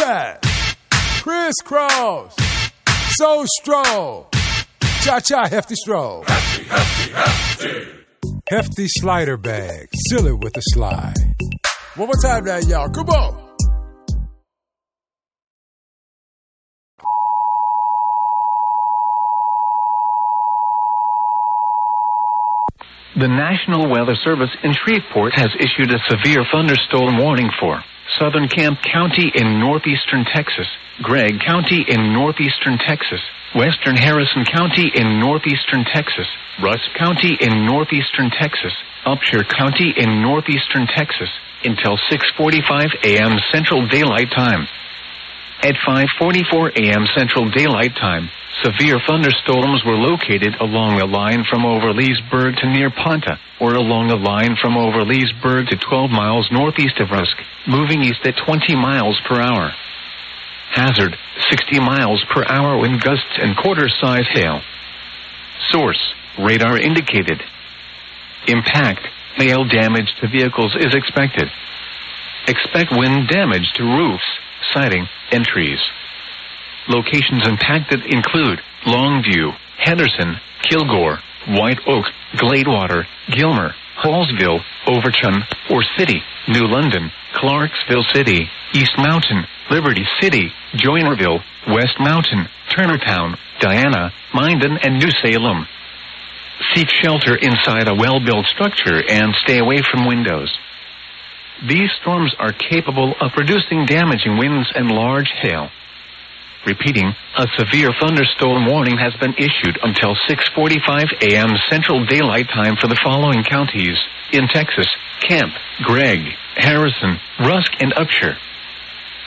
zigzag, crisscross, so stroll, cha-cha hefty stroll. Hefty, hefty, hefty. Hefty slider bag, seal it with a slide. One more time now, y'all, come on. The National Weather Service in Shreveport has issued a severe thunderstorm warning for Southern Camp County in northeastern Texas, Gregg County in northeastern Texas, Western Harrison County in northeastern Texas, Rusk County in northeastern Texas, Upshur County in northeastern Texas, until 6:45 a.m. Central Daylight Time. At 5:44 a.m. Central Daylight Time, severe thunderstorms were located along a line from over Leesburg to near Ponta, or along a line from over Leesburg to 12 miles northeast of Rusk, moving east at 20 miles per hour. Hazard, 60 miles per hour wind gusts and quarter-size hail. Source, radar indicated. Impact, hail damage to vehicles is expected. Expect wind damage to roofs, siding, and trees. Locations impacted include Longview, Henderson, Kilgore, White Oak, Gladewater, Gilmer, Hallsville, Overton, Or City, New London, Clarksville City, East Mountain, Liberty City, Joinerville, West Mountain, Turnertown, Diana, Minden, and New Salem. Seek shelter inside a well-built structure and stay away from windows. These storms are capable of producing damaging winds and large hail. Repeating, a severe thunderstorm warning has been issued until 6:45 a.m. Central Daylight Time for the following counties in Texas: Camp, Gregg, Harrison, Rusk, and Upshur.